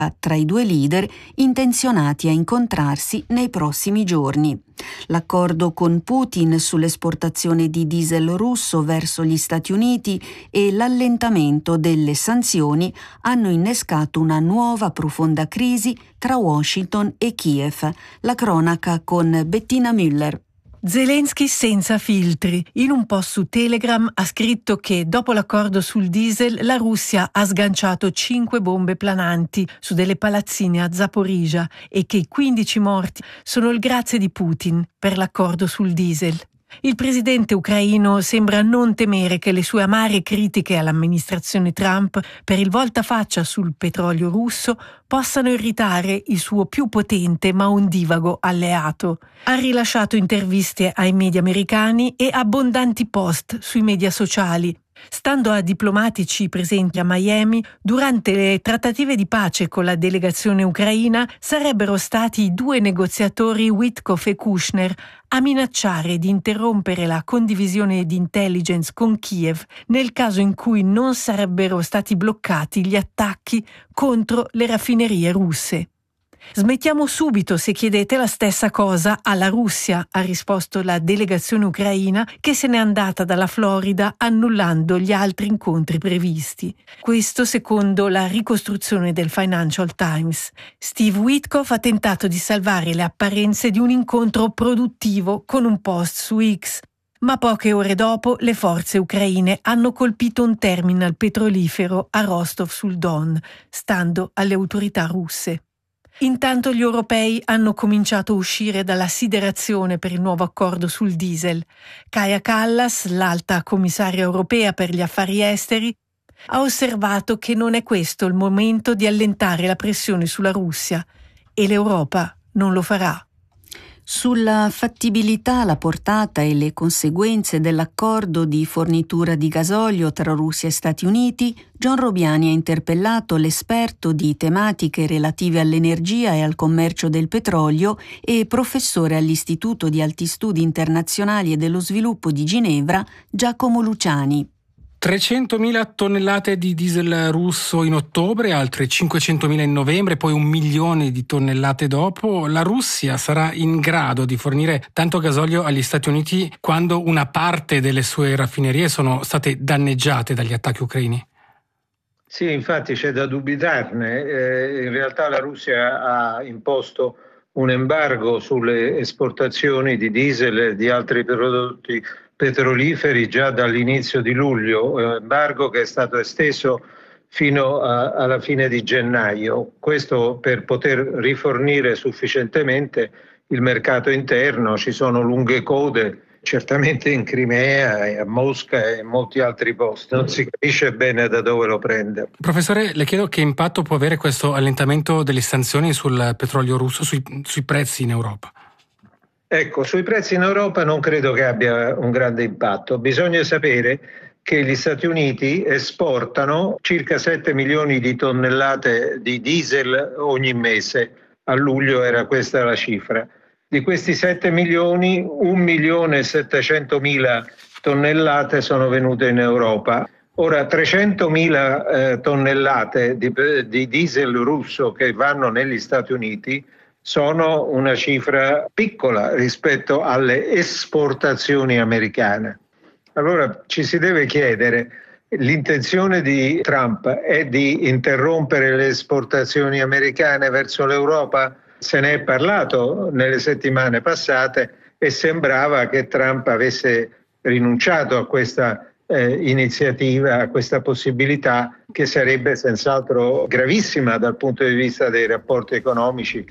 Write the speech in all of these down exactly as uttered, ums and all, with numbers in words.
tra i due leader intenzionati a incontrarsi nei prossimi giorni. L'accordo con Putin sull'esportazione di diesel russo verso gli Stati Uniti e l'allentamento delle sanzioni hanno innescato una nuova profonda crisi tra Washington e Kiev. La cronaca con Bettina Müller. Zelensky senza filtri. In un post su Telegram ha scritto che dopo l'accordo sul diesel la Russia ha sganciato cinque bombe plananti su delle palazzine a Zaporizhzhia e che i quindici morti sono il grazie di Putin per l'accordo sul diesel. Il presidente ucraino sembra non temere che le sue amare critiche all'amministrazione Trump per il voltafaccia sul petrolio russo possano irritare il suo più potente ma ondivago alleato. Ha rilasciato interviste ai media americani e abbondanti post sui media sociali. Stando a diplomatici presenti a Miami, durante le trattative di pace con la delegazione ucraina sarebbero stati i due negoziatori Witkoff e Kushner a minacciare di interrompere la condivisione di intelligence con Kiev nel caso in cui non sarebbero stati bloccati gli attacchi contro le raffinerie russe. Smettiamo subito se chiedete la stessa cosa alla Russia, ha risposto la delegazione ucraina che se n'è andata dalla Florida annullando gli altri incontri previsti. Questo secondo la ricostruzione del Financial Times. Steve Witkoff ha tentato di salvare le apparenze di un incontro produttivo con un post su X. Ma poche ore dopo le forze ucraine hanno colpito un terminal petrolifero a Rostov sul Don, stando alle autorità russe. Intanto gli europei hanno cominciato a uscire dalla siderazione per il nuovo accordo sul diesel. Kaja Kallas, l'alta commissaria europea per gli affari esteri, ha osservato che non è questo il momento di allentare la pressione sulla Russia e l'Europa non lo farà. Sulla fattibilità, la portata e le conseguenze dell'accordo di fornitura di gasolio tra Russia e Stati Uniti, John Robiani ha interpellato l'esperto di tematiche relative all'energia e al commercio del petrolio e professore all'Istituto di Alti Studi Internazionali e dello Sviluppo di Ginevra, Giacomo Luciani. trecentomila tonnellate di diesel russo in ottobre, altre cinquecentomila in novembre, poi un milione di tonnellate dopo. La Russia sarà in grado di fornire tanto gasolio agli Stati Uniti quando una parte delle sue raffinerie sono state danneggiate dagli attacchi ucraini? Sì, infatti c'è da dubitarne. Eh, in realtà la Russia ha imposto un embargo sulle esportazioni di diesel e di altri prodotti petroliferi già dall'inizio di luglio, embargo che è stato esteso fino a, alla fine di gennaio. Questo per poter rifornire sufficientemente il mercato interno. Ci sono lunghe code, certamente in Crimea e a Mosca e in molti altri posti. Non si capisce bene da dove lo prende. Professore, le chiedo che impatto può avere questo allentamento delle sanzioni sul petrolio russo sui, sui prezzi in Europa? Ecco, sui prezzi in Europa non credo che abbia un grande impatto. Bisogna sapere che gli Stati Uniti esportano circa sette milioni di tonnellate di diesel ogni mese. A luglio era questa la cifra. Di questi sette milioni, un milione e settecentomila tonnellate sono venute in Europa. Ora, trecentomila eh, tonnellate di, di diesel russo che vanno negli Stati Uniti sono una cifra piccola rispetto alle esportazioni americane. Allora ci si deve chiedere, l'intenzione di Trump è di interrompere le esportazioni americane verso l'Europa? Se ne è parlato nelle settimane passate e sembrava che Trump avesse rinunciato a questa eh, iniziativa, a questa possibilità che sarebbe senz'altro gravissima dal punto di vista dei rapporti economici.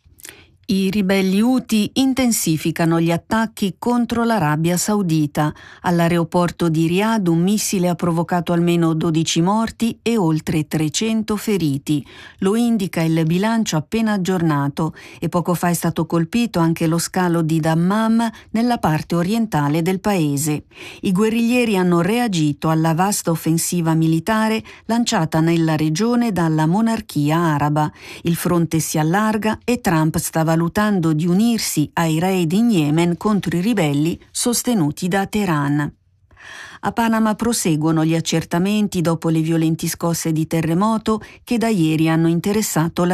I ribelli Houthi intensificano gli attacchi contro l'Arabia Saudita. All'aeroporto di Riyadh un missile ha provocato almeno dodici morti e oltre trecento feriti. Lo indica il bilancio appena aggiornato e poco fa è stato colpito anche lo scalo di Dammam nella parte orientale del paese. I guerriglieri hanno reagito alla vasta offensiva militare lanciata nella regione dalla monarchia araba. Il fronte si allarga e Trump sta valutando di unirsi ai raid in Yemen contro i ribelli sostenuti da Teheran. A Panama proseguono gli accertamenti dopo le violenti scosse di terremoto che da ieri hanno interessato la